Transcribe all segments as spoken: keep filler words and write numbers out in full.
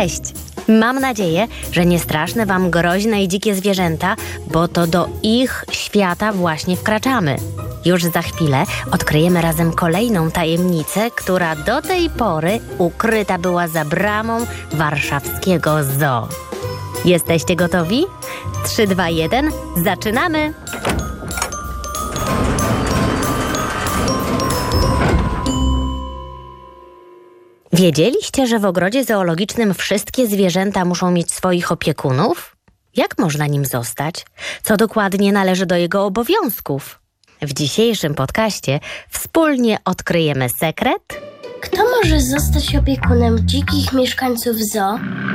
Cześć! Mam nadzieję, że nie straszne Wam groźne i dzikie zwierzęta, bo to do ich świata właśnie wkraczamy. Już za chwilę odkryjemy razem kolejną tajemnicę, która do tej pory ukryta była za bramą warszawskiego zoo. Jesteście gotowi? trzy, dwa, jeden, zaczynamy! Wiedzieliście, że w ogrodzie zoologicznym wszystkie zwierzęta muszą mieć swoich opiekunów? Jak można nim zostać? Co dokładnie należy do jego obowiązków? W dzisiejszym podcaście wspólnie odkryjemy sekret. Kto może zostać opiekunem dzikich mieszkańców zoo?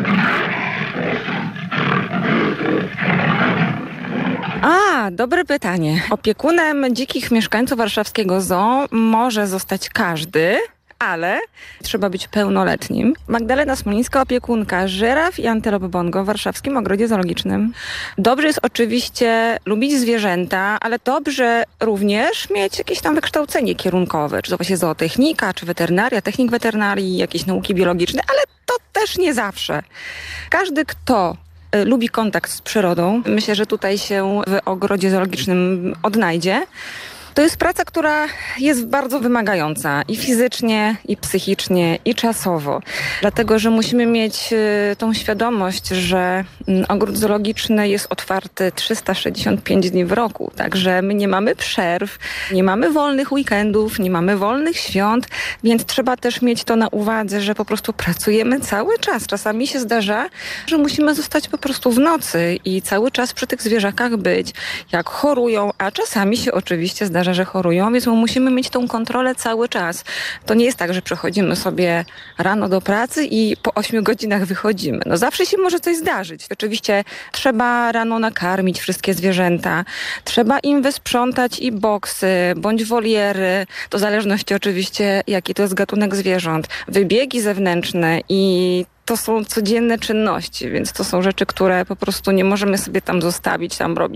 A, dobre pytanie. Opiekunem dzikich mieszkańców warszawskiego zoo może zostać każdy, ale trzeba być pełnoletnim. Magdalena Smolińska, opiekunka żyraf i antylop bongo w warszawskim ogrodzie zoologicznym. Dobrze jest oczywiście lubić zwierzęta, ale dobrze również mieć jakieś tam wykształcenie kierunkowe, czy to właśnie zootechnika, czy weterynaria, technik weterynarii, jakieś nauki biologiczne, ale to też nie zawsze. Każdy, kto lubi kontakt z przyrodą, myślę, że tutaj się w ogrodzie zoologicznym odnajdzie. To jest praca, która jest bardzo wymagająca i fizycznie, i psychicznie, i czasowo. Dlatego, że musimy mieć y, tą świadomość, że y, ogród zoologiczny jest otwarty trzysta sześćdziesiąt pięć dni w roku. Także my nie mamy przerw, nie mamy wolnych weekendów, nie mamy wolnych świąt, więc trzeba też mieć to na uwadze, że po prostu pracujemy cały czas. Czasami się zdarza, że musimy zostać po prostu w nocy i cały czas przy tych zwierzakach być, jak chorują, a czasami się oczywiście zdarza, że chorują, więc my musimy mieć tą kontrolę cały czas. To nie jest tak, że przechodzimy sobie rano do pracy i po ośmiu godzinach wychodzimy. No zawsze się może coś zdarzyć. Oczywiście trzeba rano nakarmić wszystkie zwierzęta, trzeba im wysprzątać i boksy, bądź woliery, to w zależności oczywiście jaki to jest gatunek zwierząt, wybiegi zewnętrzne i to są codzienne czynności, więc to są rzeczy, które po prostu nie możemy sobie tam zostawić, tam robić